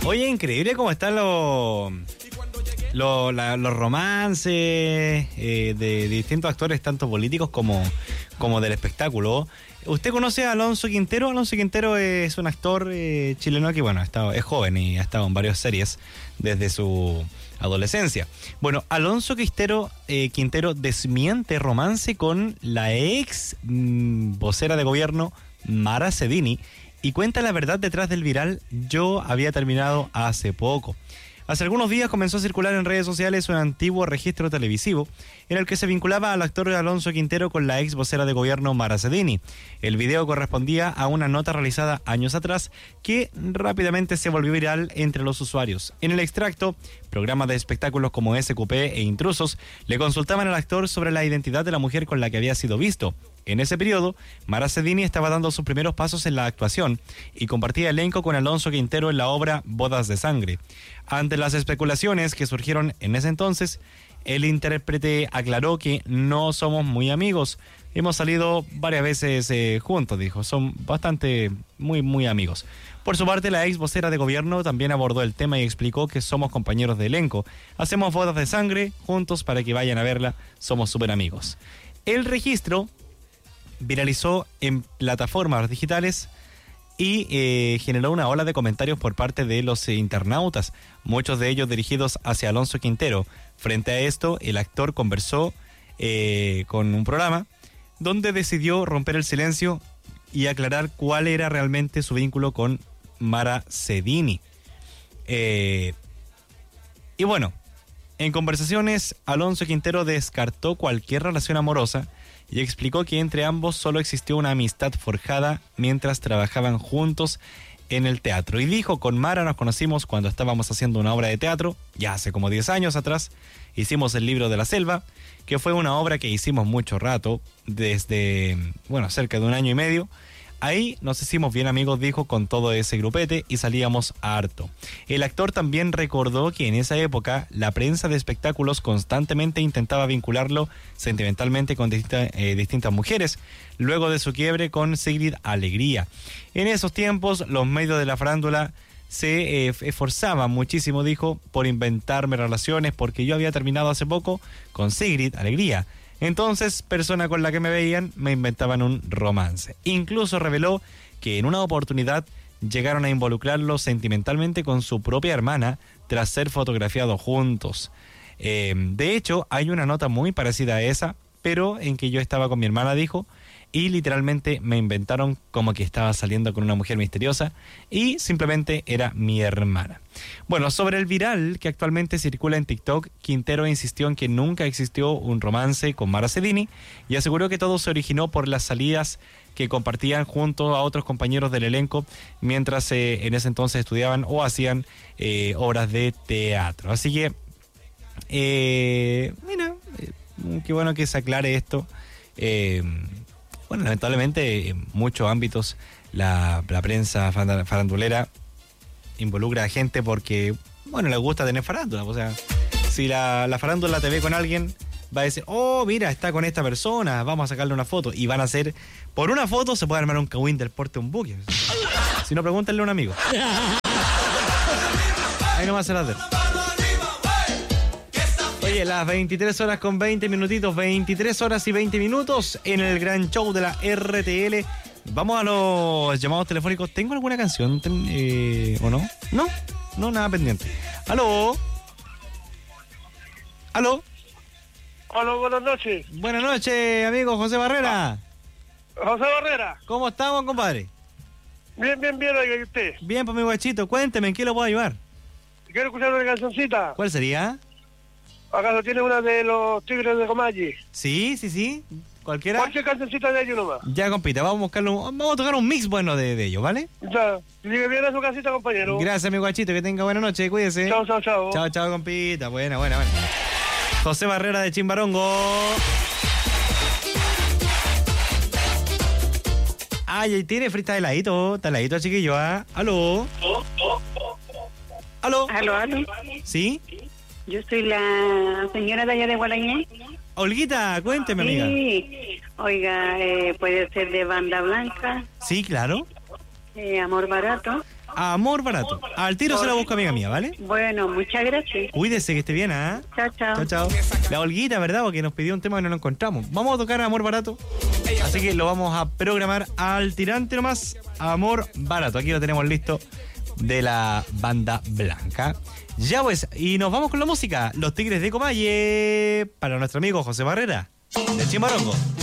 Oye, increíble cómo están los romances de distintos actores, tanto políticos como del espectáculo. ¿Usted conoce a Alonso Quintero? Alonso Quintero es un actor chileno que, bueno, es joven y ha estado en varias series desde su adolescencia. Bueno, Alonso Quintero desmiente romance con la ex vocera de gobierno Mara Sedini y cuenta la verdad detrás del viral "Yo había terminado hace poco". Hace algunos días comenzó a circular en redes sociales un antiguo registro televisivo en el que se vinculaba al actor Alonso Quintero con la ex vocera de gobierno Mara Sedini. El video correspondía a una nota realizada años atrás que rápidamente se volvió viral entre los usuarios. En el extracto, programas de espectáculos como SQP e Intrusos le consultaban al actor sobre la identidad de la mujer con la que había sido visto. En ese periodo, Mara Sedini estaba dando sus primeros pasos en la actuación y compartía elenco con Alonso Quintero en la obra Bodas de Sangre. Ante las especulaciones que surgieron en ese entonces, el intérprete aclaró que no somos muy amigos. Hemos salido varias veces juntos, dijo. Son muy amigos. Por su parte, la ex vocera de gobierno también abordó el tema y explicó que somos compañeros de elenco. Hacemos bodas de sangre juntos para que vayan a verla. Somos súper amigos. El registro viralizó en plataformas digitales y generó una ola de comentarios por parte de los internautas, muchos de ellos dirigidos hacia Alonso Quintero. Frente a esto, el actor conversó con un programa donde decidió romper el silencio y aclarar cuál era realmente su vínculo con Mara Sedini. Y bueno, en conversaciones, Alonso Quintero descartó cualquier relación amorosa y explicó que entre ambos solo existió una amistad forjada mientras trabajaban juntos en el teatro. Y dijo: con Mara nos conocimos cuando estábamos haciendo una obra de teatro, ya hace como 10 años atrás. Hicimos El Libro de la Selva, que fue una obra que hicimos mucho rato, desde, cerca de 1 año y medio. Ahí nos hicimos bien amigos, dijo, con todo ese grupete y salíamos harto. El actor también recordó que en esa época la prensa de espectáculos constantemente intentaba vincularlo sentimentalmente con distintas mujeres, luego de su quiebre con Sigrid Alegría. En esos tiempos los medios de la farándula se esforzaban muchísimo, dijo, por inventarme relaciones porque yo había terminado hace poco con Sigrid Alegría. Entonces, personas con la que me veían me inventaban un romance. Incluso reveló que en una oportunidad llegaron a involucrarlo sentimentalmente con su propia hermana tras ser fotografiados juntos. De hecho, hay una nota muy parecida a esa, pero en que yo estaba con mi hermana, dijo, y literalmente me inventaron como que estaba saliendo con una mujer misteriosa y simplemente era mi hermana. Bueno, sobre el viral que actualmente circula en TikTok, Quintero insistió en que nunca existió un romance con Mara Sedini y aseguró que todo se originó por las salidas que compartían junto a otros compañeros del elenco mientras en ese entonces estudiaban o hacían obras de teatro. Así que, qué bueno que se aclare esto. Lamentablemente en muchos ámbitos la prensa farandulera involucra a gente porque, le gusta tener farándula. O sea, si la farándula te ve con alguien, va a decir, oh, mira, está con esta persona, vamos a sacarle una foto. Y van a hacer, por una foto se puede armar un cagüín del porte de un buque. Si no, pregúntenle a un amigo. Ahí nomás se las de. Oye, las 23 horas con 20 minutitos, 23 horas y 20 minutos en el gran show de la RTL. Vamos a los llamados telefónicos. ¿Tengo alguna canción o no? No, nada pendiente. ¿Aló? Hola, buenas noches. Buenas noches, amigo José Barrera. José Barrera. ¿Cómo estamos, compadre? Bien, oiga, ¿y usted? Bien, pues mi guachito, cuénteme, ¿en qué lo puedo ayudar? Quiero escuchar una cancioncita. ¿Cuál sería? ¿Acaso tiene una de los Tigres de Comalle? Sí. ¿Cualquiera? Cualquier cancioncita de ellos nomás. Ya, compita, vamos a tocar un mix bueno de ellos, ¿vale? Ya, llegue bien a su casita, compañero. Gracias, mi guachito, que tenga buena noche, cuídese. Chao. Chao, compita, buena. José Barrera de Chimbarongo. Ay, ahí tiene frita de heladito, chiquillo, ¿ah? ¿Aló? Aló. ¿Sí? Yo soy la señora de allá de Gualañé. Olguita, cuénteme, amiga. Sí, oiga, puede ser de Banda Blanca. Sí, claro. Amor Barato. Amor Barato. Al tiro se la busco, amiga mía, ¿vale? Bueno, muchas gracias. Cuídese, que esté bien, ¿ah? Chao, chao. Chao, chao. La Olguita, ¿verdad? Porque nos pidió un tema que no lo encontramos. Vamos a tocar Amor Barato. Así que lo vamos a programar al tirante nomás. Amor Barato. Aquí lo tenemos listo de la Banda Blanca. Ya pues, y nos vamos con la música. Los Tigres de Comalle. Para nuestro amigo José Barrera, de Chimbarongo.